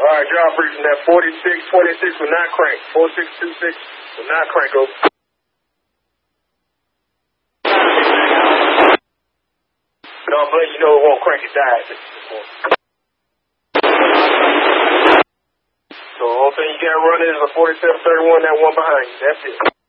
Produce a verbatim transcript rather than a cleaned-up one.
All right, job briefing. That forty-six twenty-six will not crank. forty-six twenty-six will not crank, over. But I'm letting you know it won't crank, it died. So the only thing you got running is a forty-seven thirty-one, that one behind you. That's it.